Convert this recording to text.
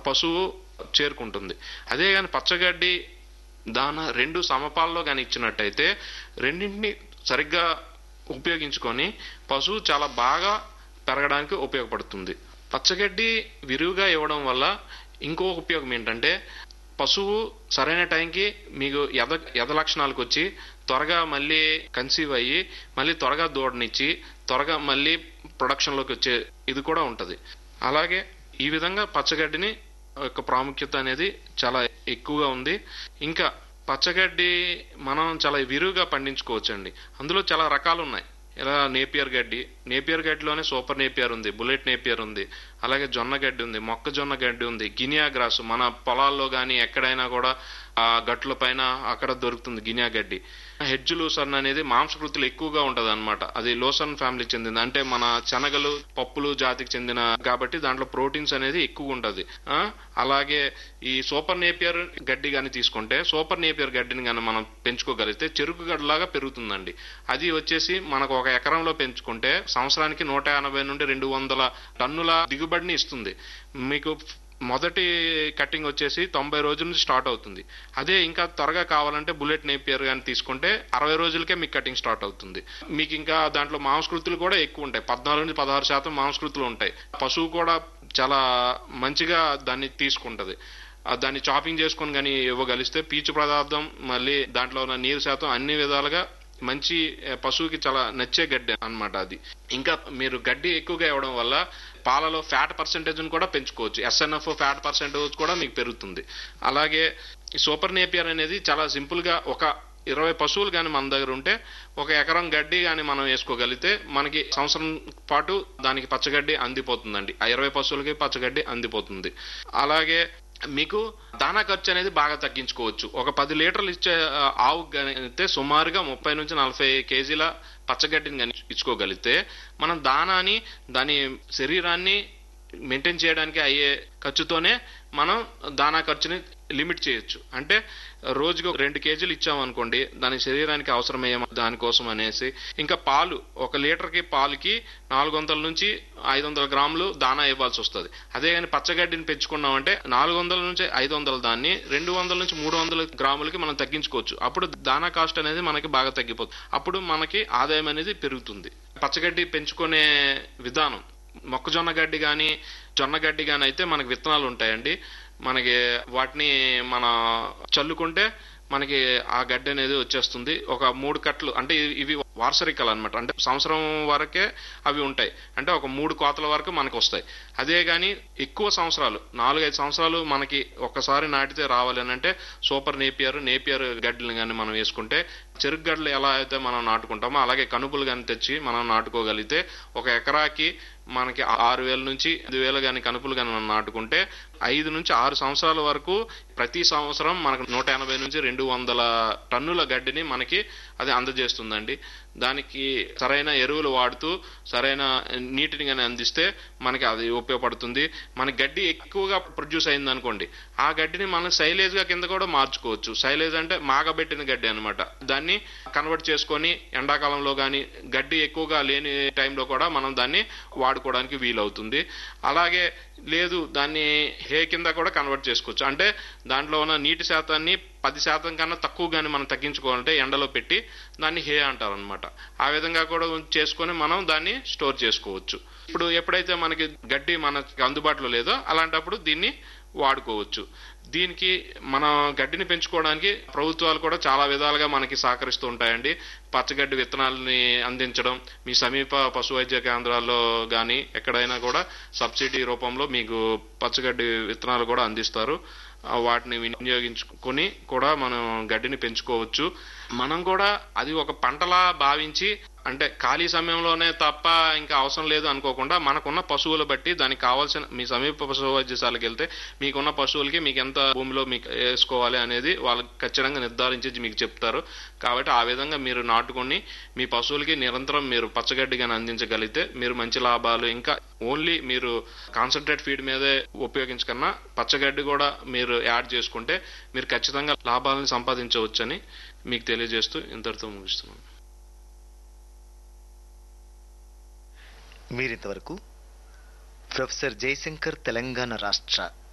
పశువు చేరుకుంటుంది. అదే కానీ పచ్చగడ్డి దాన రెండు సమపాల్లో కానీ ఇచ్చినట్టయితే రెండింటిని సరిగ్గా ఉపయోగించుకొని పశువు చాలా బాగా పెరగడానికి ఉపయోగపడుతుంది. పచ్చగడ్డి విరివిగా ఇవ్వడం వల్ల ఇంకో ఉపయోగం ఏంటంటే పశువు సరైన టైంకి మీకు ఎద లక్షణాలకు వచ్చి త్వరగా మళ్ళీ కన్సీవ్ అయ్యి మళ్ళీ త్వరగా దూడనిచ్చి త్వరగా మళ్ళీ ప్రొడక్షన్లోకి వచ్చే ఇది కూడా ఉంటుంది. అలాగే ఈ విధంగా పచ్చగడ్డిని యొక్క ప్రాముఖ్యత అనేది చాలా ఎక్కువగా ఉంది. ఇంకా పచ్చగడ్డి మనం చాలా విరివిగా పండించుకోవచ్చండి. అందులో చాలా రకాలు ఉన్నాయి. ఇలా నేపియర్ గడ్డిలోనే సూపర్ నేపియర్ ఉంది, బుల్లెట్ నేపియర్ ఉంది, అలాగే జొన్న గడ్డి ఉంది, మొక్కజొన్న గడ్డి ఉంది, గినియా గ్రాసు మన పొలాల్లో కానీ ఎక్కడైనా కూడా ఆ గట్ల పైన అక్కడ దొరుకుతుంది గినియా గడ్డి. హెడ్జ్ లూసర్న్ అనేది మాంసకృతులు ఎక్కువగా ఉంటది అనమాట. అది లోసర్న్ ఫ్యామిలీకి చెందింది, అంటే మన శనగలు పప్పులు జాతికి చెందిన కాబట్టి దాంట్లో ప్రోటీన్స్ అనేది ఎక్కువ ఉంటది. అలాగే ఈ సూపర్ నేపియర్ గడ్డి గాని తీసుకుంటే సూపర్ నేపియర్ గడ్డిని గాని మనం పెంచుకోగలిగితే చెరుకు గడ్డలాగా పెరుగుతుందండి. అది వచ్చేసి మనకు ఒక ఎకరంలో పెంచుకుంటే సంవత్సరానికి 180 నుండి 200 టన్నుల దిగుబడిని ఇస్తుంది. మీకు మొదటి కట్టింగ్ వచ్చేసి 90 రోజుల నుంచి స్టార్ట్ అవుతుంది. అదే ఇంకా త్వరగా కావాలంటే బుల్లెట్ నేపియర్ గాని తీసుకుంటే 60 రోజులకే మీకు కటింగ్ స్టార్ట్ అవుతుంది. మీకు ఇంకా దాంట్లో మాంసకృతులు కూడా ఎక్కువ ఉంటాయి, 14 నుంచి 16% మాంసకృతులు ఉంటాయి. పశువు కూడా చాలా మంచిగా దాన్ని తీసుకుంటది. దాన్ని చాపింగ్ చేసుకొని కానీ ఇవ్వగలిస్తే పీచు పదార్థం మళ్ళీ దాంట్లో ఉన్న నీరు శాతం అన్ని విధాలుగా మంచి పశువుకి చాలా నచ్చే గడ్డి అన్నమాట అది. ఇంకా మీరు గడ్డి ఎక్కువగా ఇవ్వడం వల్ల పాలలో ఫ్యాట్ పర్సెంటేజ్ కూడా పెంచుకోవచ్చు. SNF ఫ్యాట్ పర్సెంటేజ్ కూడా మీకు పెరుగుతుంది. అలాగే ఈ సూపర్ నేపియర్ అనేది చాలా సింపుల్ గా ఒక 20 పశువులు కానీ మన దగ్గర ఉంటే ఒక ఎకరం గడ్డి కానీ మనం వేసుకోగలిగితే మనకి సంవత్సరం పాటు దానికి పచ్చగడ్డి అందిపోతుందండి. ఆ 20 పశువులకి పచ్చగడ్డి అందిపోతుంది. అలాగే మీకు దానా ఖర్చు అనేది బాగా తగ్గించుకోవచ్చు. ఒక 10 లీటర్లు ఇచ్చే ఆవుకి అయితే సుమారుగా 30 నుంచి 40 కేజీల పచ్చగడ్డిని కానీ ఇచ్చుకోగలిగితే మనం దానాని దాని శరీరాన్ని మెయింటైన్ చేయడానికి అయ్యే ఖర్చుతోనే మనం దానా ఖర్చుని లిమిట్ చేయొచ్చు. అంటే రోజుకు 2 కేజీలు ఇచ్చామనుకోండి దాని శరీరానికి అవసరమయ్యే దానికోసం అనేసి. ఇంకా పాలు 1 లీటర్కి పాలకి 400 నుంచి 500 గ్రాములు దానా ఇవ్వాల్సి వస్తుంది. అదే కానీ పచ్చగడ్డిని పెంచుకున్నామంటే 400 నుంచి 500 దాన్ని 200 నుంచి 300 గ్రాములకి మనం తగ్గించుకోవచ్చు. అప్పుడు దానా కాస్ట్ అనేది మనకి బాగా తగ్గిపోతుంది. అప్పుడు మనకి ఆదాయం అనేది పెరుగుతుంది. పచ్చగడ్డి పెంచుకునే విధానం మొక్కజొన్న గడ్డి కానీ జొన్న గడ్డి కానీ అయితే మనకి విత్తనాలు ఉంటాయండి. మనకి వాటిని మన చల్లుకుంటే మనకి ఆ గడ్డి అనేది వచ్చేస్తుంది. ఒక 3 కట్టలు అంటే ఇవి వార్షికాలు అనమాట. అంటే సంవత్సరం వరకే అవి ఉంటాయి. అంటే ఒక 3 కోతల వరకు మనకు వస్తాయి. అదే గాని ఎక్కువ సంవత్సరాలు 4-5 సంవత్సరాలు మనకి ఒక్కసారి నాటితే రావాలి అని అంటే సూపర్ నేపియర్ గడ్డలు కానీ మనం వేసుకుంటే చెరుకు గడ్డలు ఎలా అయితే మనం నాటుకుంటామో అలాగే కనుపులు కానీ తెచ్చి మనం నాటుకోగలిగితే ఒక ఎకరాకి మనకి 6,000 నుంచి 5,000 కానీ కనుపులు కానీ మనం నాటుకుంటే 5 నుంచి 6 సంవత్సరాల వరకు ప్రతి సంవత్సరం మనకు 180 నుంచి 200 టన్నుల గడ్డిని మనకి అది అందజేస్తుందండి. దానికి సరైన ఎరువులు వాడుతూ సరైన నీటిని కానీ అందిస్తే మనకి అది ఉపయోగపడుతుంది. మన గడ్డి ఎక్కువగా ప్రొడ్యూస్ అయింది అనుకోండి ఆ గడ్డిని మనం సైలేజ్ గా కింద కూడా మార్చుకోవచ్చు. సైలేజ్ అంటే మాగబెట్టిన గడ్డి అనమాట. దాన్ని కన్వర్ట్ చేసుకొని ఎండాకాలంలో కానీ గడ్డి ఎక్కువగా లేని టైంలో కూడా మనం దాన్ని వాడుకోవడానికి వీలవుతుంది. అలాగే లేదు దాన్ని హే కింద కూడా కన్వర్ట్ చేసుకోవచ్చు. అంటే దాంట్లో ఉన్న నీటి శాతాన్ని 10% కన్నా తక్కువ కానీ మనం తగ్గించుకోవాలంటే ఎండలో పెట్టి దాన్ని హే అంటారు అనమాట. ఆ విధంగా కూడా చేసుకొని మనం దాన్ని స్టోర్ చేసుకోవచ్చు. ఇప్పుడు ఎప్పుడైతే మనకి గడ్డి మనకి అందుబాటులో లేదో అలాంటప్పుడు దీన్ని వాడుకోవచ్చు. దీనికి మన గడ్డిని పెంచుకోవడానికి ప్రభుత్వాలు కూడా చాలా విధాలుగా మనకి సహకరిస్తూ ఉంటాయండి. పచ్చగడ్డి విత్తనాలని అందించడం, మీ సమీప పశు వైద్య కేంద్రాల్లో కానీ ఎక్కడైనా కూడా సబ్సిడీ రూపంలో మీకు పచ్చగడ్డి విత్తనాలు కూడా అందిస్తారు. వాటిని వినియోగించుకొని కూడా మనం గడ్డిని పెంచుకోవచ్చు. మనం కూడా అది ఒక పంటలా భావించి అంటే ఖాళీ సమయంలోనే తప్ప ఇంకా అవసరం లేదు అనుకోకుండా మనకున్న పశువులు బట్టి దానికి కావాల్సిన మీ సమీప పశు వైద్యశాలకు వెళ్తే మీకున్న పశువులకి మీకు ఎంత భూమిలో మీకు వేసుకోవాలి అనేది వాళ్ళు ఖచ్చితంగా నిర్ధారించి మీకు చెప్తారు. కాబట్టి ఆ విధంగా మీరు నాటుకొని మీ పశువులకి నిరంతరం మీరు పచ్చగడ్డిగాని అందించగలిగితే మీరు మంచి లాభాలు, ఇంకా ఓన్లీ మీరు కాన్సన్ట్రేట్ ఫీడ్ మీదే ఉపయోగించకన్నా పచ్చగడ్డి కూడా మీరు యాడ్ చేసుకుంటే మీరు ఖచ్చితంగా లాభాలను సంపాదించవచ్చని మీకు తెలియజేస్తూ ఇంతటితో ముగిస్తున్నాను. మీరింతవరకు ప్రొఫెసర్ జయశంకర్ తెలంగాణ రాష్ట్ర